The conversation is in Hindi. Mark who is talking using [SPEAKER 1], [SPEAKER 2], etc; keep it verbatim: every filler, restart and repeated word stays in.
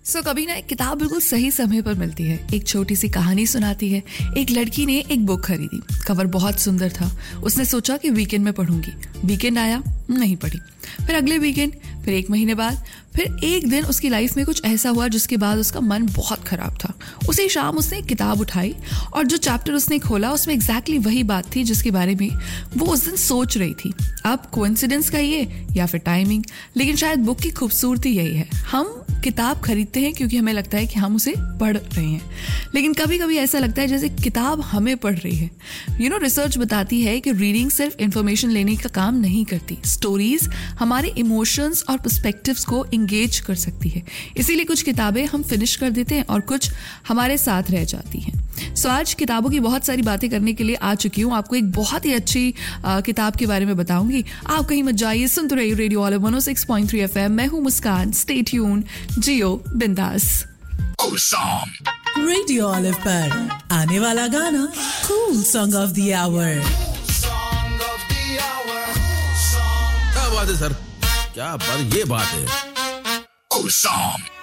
[SPEAKER 1] सो so, कभी ना एक किताब बिल्कुल सही समय पर मिलती है, एक छोटी सी कहानी सुनाती है। एक लड़की ने एक बुक खरीदी, कवर बहुत सुंदर था। उसने सोचा कि वीकेंड में पढ़ूंगी। वीकेंड आया, नहीं पढ़ी। फिर अगले वीकेंड, फिर एक महीने बाद, फिर एक दिन उसकी लाइफ में कुछ ऐसा हुआ जिसके बाद उसका मन बहुत खराब था। उसी शाम उसने एक किताब उठाई और जो चैप्टर उसने खोला उसमें एग्जैक्टली वही बात थी जिसके बारे में वो उस दिन सोच रही थी। अब कोइंसिडेंस का ये या फिर टाइमिंग, लेकिन शायद बुक की खूबसूरती यही है। हम किताब खरीदते हैं क्योंकि हमें लगता है कि हम उसे पढ़ रहे हैं, लेकिन कभी कभी ऐसा लगता है जैसे किताब हमें पढ़ रही है। यू नो, रिसर्च बताती है कि रीडिंग सिर्फ इंफॉर्मेशन लेने का काम नहीं करती। स्टोरीज हमारे इमोशंस और पर्सपेक्टिव्स को इंगेज कर सकती है। इसीलिए कुछ किताबें हम फिनिश कर देते हैं और कुछ हमारे साथ रह जाती हैं। सो so, आज किताबों की बहुत सारी बातें करने के लिए आ चुकी हूँ। आपको एक बहुत ही अच्छी आ, किताब के बारे में बताऊंगी। आप कहीं मत जाइए, सुनते रहिए रेडियो ऑल वन ओ six point three F M. मैं हूँ मुस्कान। स्टे ट्यून, जियो बिंदास।
[SPEAKER 2] रेडियो ऑलिव पर आने वाला गाना cool song of the our.
[SPEAKER 3] क्या बात है सर, क्या बात, ये बात है।